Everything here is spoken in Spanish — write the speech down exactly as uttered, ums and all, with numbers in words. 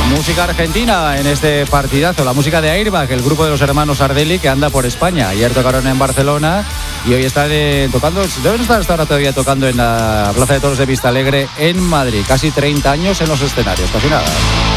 Música argentina en este partidazo, la música de Airbag, el grupo de los hermanos Ardelli que anda por España. Ayer tocaron en Barcelona y hoy están eh, tocando, deben estar hasta ahora todavía tocando en la Plaza de Toros de Vistalegre en Madrid. Casi treinta años en los escenarios, casi nada.